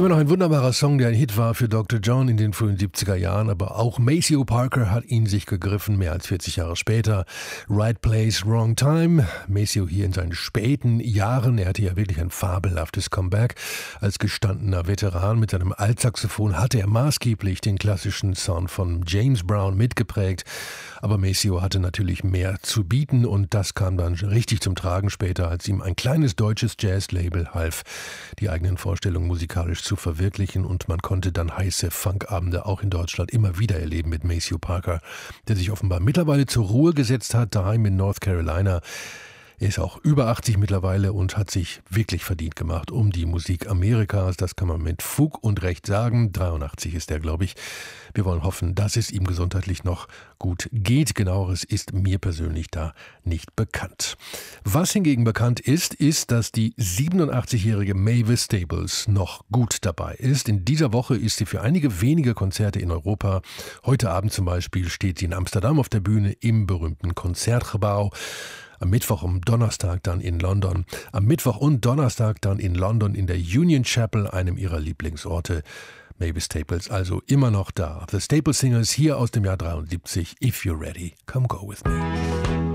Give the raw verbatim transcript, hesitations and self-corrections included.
Immer noch ein wunderbarer Song, der ein Hit war für Doktor John in den frühen siebziger Jahren, aber auch Maceo Parker hat ihn sich gegriffen, mehr als vierzig Jahre später. Right Place, Wrong Time. Maceo hier in seinen späten Jahren, er hatte ja wirklich ein fabelhaftes Comeback. Als gestandener Veteran mit seinem Altsaxophon hatte er maßgeblich den klassischen Sound von James Brown mitgeprägt. Aber Maceo hatte natürlich mehr zu bieten und das kam dann richtig zum Tragen später, als ihm ein kleines deutsches Jazz-Label half, die eigenen Vorstellungen musikalisch zu verwirklichen, und man konnte dann heiße Funkabende auch in Deutschland immer wieder erleben mit Maceo Parker, der sich offenbar mittlerweile zur Ruhe gesetzt hat, daheim in North Carolina. Er ist auch über achtzig mittlerweile und hat sich wirklich verdient gemacht um die Musik Amerikas. Das kann man mit Fug und Recht sagen. dreiundachtzig ist er, glaube ich. Wir wollen hoffen, dass es ihm gesundheitlich noch gut geht. Genaueres ist mir persönlich da nicht bekannt. Was hingegen bekannt ist, ist, dass die siebenundachtzigjährige Mavis Staples noch gut dabei ist. In dieser Woche ist sie für einige wenige Konzerte in Europa. Heute Abend zum Beispiel steht sie in Amsterdam auf der Bühne im berühmten Concertgebouw. Am Mittwoch und Donnerstag dann in London. Am Mittwoch und Donnerstag dann in London in der Union Chapel, einem ihrer Lieblingsorte. Mavis Staples also immer noch da. The Staple Singers hier aus dem Jahr dreiundsiebzig. If you're ready, come go with me.